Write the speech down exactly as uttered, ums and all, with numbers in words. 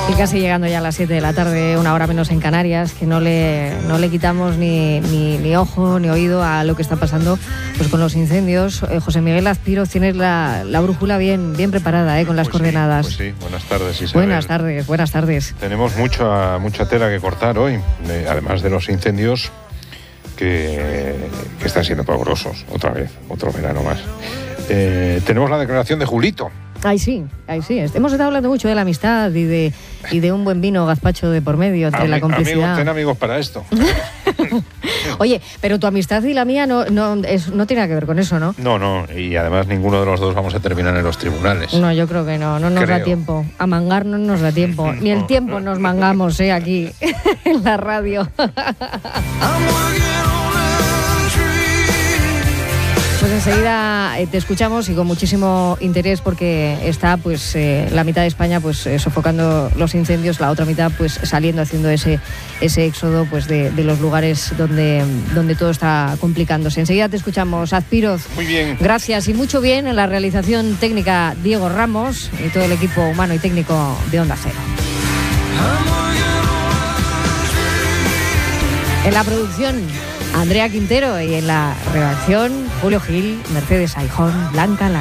Y casi llegando ya a las siete de la tarde, una hora menos en Canarias, que no le, no le quitamos ni, ni, ni ojo ni oído a lo que está pasando pues con los incendios. Eh, José Miguel Azpiroz, tienes la, la brújula bien, bien preparada, eh, con las pues coordenadas. Sí, pues sí, buenas tardes, Isabel. Buenas tardes, buenas tardes. Tenemos mucha, mucha tela que cortar hoy, eh, además de los incendios que, que están siendo pavorosos, otra vez, otro verano más. Eh, tenemos la declaración de Julito. Ay, sí, ay, sí. Hemos estado hablando mucho de la amistad y de, y de un buen vino gazpacho de por medio, entre Ami- la complicidad. Amigos, ten amigos para esto. Oye, pero tu amistad y la mía no, no, es, no tiene nada que ver con eso, ¿no? No, no, y además ninguno de los dos vamos a terminar en los tribunales. No, yo creo que no, no nos Creo. da tiempo. A mangar no nos da tiempo. Ni el tiempo nos mangamos, ¿eh? Aquí, en la radio. Pues enseguida eh, te escuchamos y con muchísimo interés porque está pues eh, la mitad de España pues eh, sofocando los incendios, la otra mitad pues saliendo, haciendo ese ese éxodo pues de, de los lugares donde, donde todo está complicándose. Enseguida te escuchamos, Azpiroz. Muy bien. Gracias y mucho bien en la realización técnica Diego Ramos y todo el equipo humano y técnico de Onda Cero. En la producción, Andrea Quintero, y en la redacción, Julio Gil, Mercedes Aijón, Blanca La